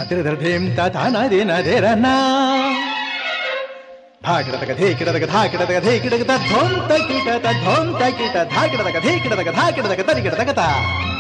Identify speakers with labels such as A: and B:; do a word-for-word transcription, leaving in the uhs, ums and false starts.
A: తిరధీం తానాదే నాదేరన్నా ధాకిడతక ధేకిడతక ధాకిడతక ధేకిడక తద్ధోం తకిట తద్ధోం తకిట ధాకిడతక ధేకిడతక ధాకిడతక తరికిడతక తా